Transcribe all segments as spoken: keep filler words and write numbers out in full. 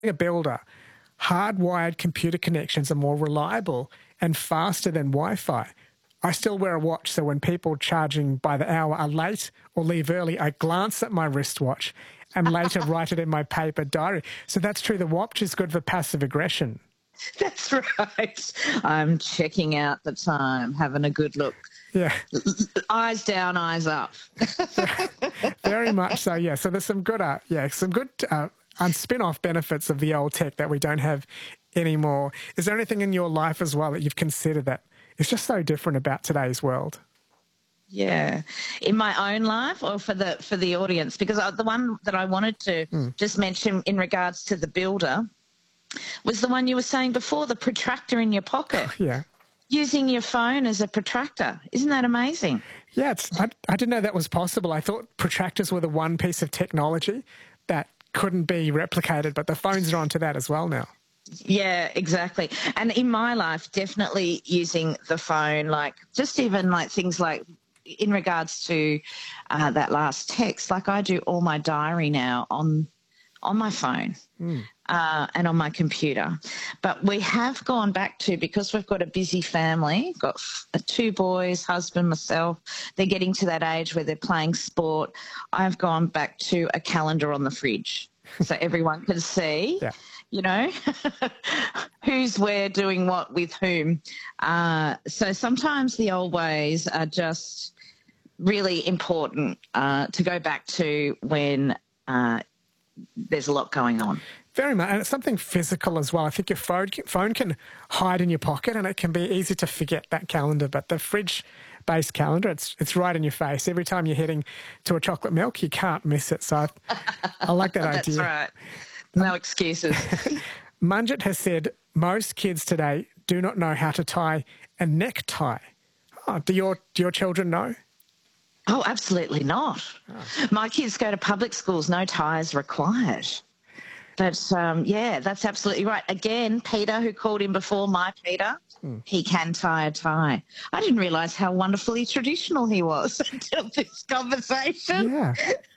a builder, hardwired computer connections are more reliable and faster than Wi-Fi. I still wear a watch, so when people charging by the hour are late or leave early, I glance at my wristwatch and later write it in my paper diary. So that's true. The watch is good for passive aggression. That's right. I'm checking out the time, having a good look. Yeah. Eyes down, eyes up. Very much so, yeah. So there's some good, uh, yeah, some good uh, um, spin-off benefits of the old tech that we don't have anymore. Is there anything in your life as well that you've considered that is just so different about today's world? Yeah, in my own life or for the for the audience? Because I, the one that I wanted to mm. just mention in regards to the builder was the one you were saying before, the protractor in your pocket. Oh, yeah. Using your phone as a protractor. Isn't that amazing? Yeah, it's, I, I didn't know that was possible. I thought protractors were the one piece of technology that couldn't be replicated, but the phones are onto that as well now. Yeah, exactly. And in my life, definitely using the phone, like just even like things like in regards to uh, that last text, like I do all my diary now on on my phone mm. uh, and on my computer. But we have gone back to, because we've got a busy family, got two boys, husband, myself, they're getting to that age where they're playing sport. I've gone back to a calendar on the fridge so everyone can see. Yeah. You know, who's where doing what with whom. Uh, so sometimes the old ways are just really important uh, to go back to when uh, there's a lot going on. Very much. And it's something physical as well. I think your phone, phone can hide in your pocket and it can be easy to forget that calendar. But the fridge-based calendar, it's it's right in your face. Every time you're heading to a chocolate milk, you can't miss it. So I, I like that That's idea. That's right. No excuses. Manjit has said most kids today do not know how to tie a necktie. Oh, do your do your children know? Oh, absolutely not. Oh. My kids go to public schools, no ties required. But, um, yeah, that's absolutely right. Again, Peter, who called in before, my Peter, hmm. he can tie a tie. I didn't realise how wonderfully traditional he was until this conversation. Yeah.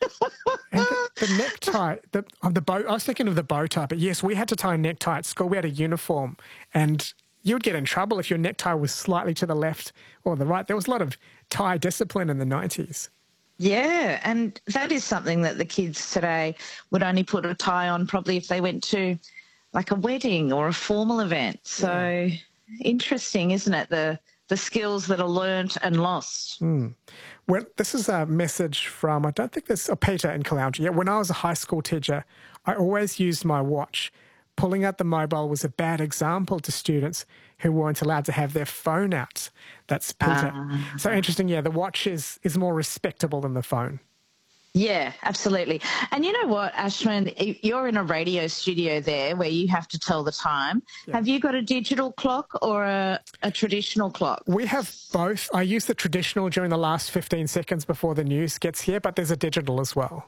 And the, the necktie, the, uh, the bow, I was thinking of the bow tie, but yes, we had to tie a necktie at school. We had a uniform and you would get in trouble if your necktie was slightly to the left or the right. There was a lot of tie discipline in the nineties. Yeah, and that is something that the kids today would only put a tie on probably if they went to like a wedding or a formal event. So yeah. Interesting, isn't it, the the skills that are learnt and lost. Mm. Well, this is a message from, I don't think this, oh, Peter in Caloundra. Yeah, when I was a high school teacher, I always used my watch. Pulling out the mobile was a bad example to students who weren't allowed to have their phone out. That's Peter. Uh, so interesting, yeah, the watch is, is more respectable than the phone. Yeah, absolutely. And you know what, Ashwin, you're in a radio studio there where you have to tell the time. Yeah. Have you got a digital clock or a, a traditional clock? We have both. I use the traditional during the last fifteen seconds before the news gets here, but there's a digital as well.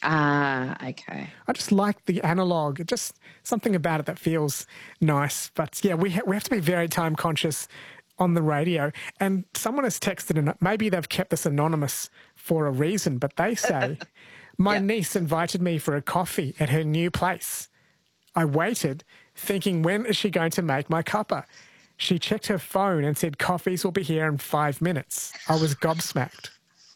Ah, okay. I just like the analog. Just something about it that feels nice. But yeah, we ha- we have to be very time conscious on the radio. And someone has texted, and maybe they've kept this anonymous for a reason, but they say, my yep. niece invited me for a coffee at her new place. I waited, thinking, when is she going to make my cuppa? She checked her phone and said, coffees will be here in five minutes. I was gobsmacked.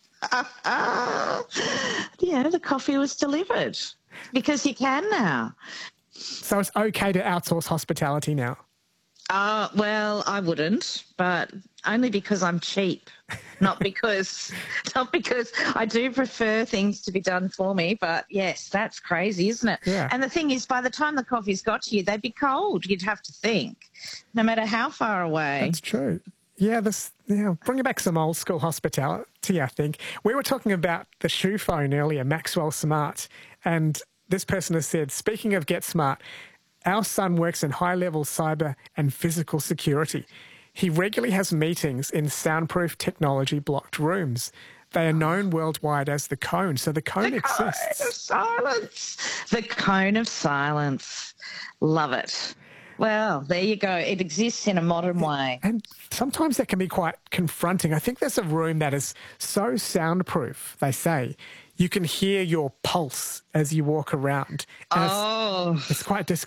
Yeah, the coffee was delivered because you can now. So it's okay to outsource hospitality now? Uh, well, I wouldn't, but only because I'm cheap, not because not because I do prefer things to be done for me. But yes, that's crazy, isn't it? Yeah. And the thing is, by the time the coffee's got to you, they'd be cold. You'd have to think, no matter how far away. That's true. Yeah, this yeah, bringing back some old school hospitality, I think. We were talking about the shoe phone earlier, Maxwell Smart, and this person has said, speaking of Get Smart, our son works in high-level cyber and physical security. He regularly has meetings in soundproof technology-blocked rooms. They are known worldwide as the cone, so the cone the exists. The cone of silence. The cone of silence. Love it. Well, there you go. It exists in a modern way. And sometimes that can be quite confronting. I think there's a room that is so soundproof, they say, you can hear your pulse as you walk around. And oh. It's, it's quite disconcerting.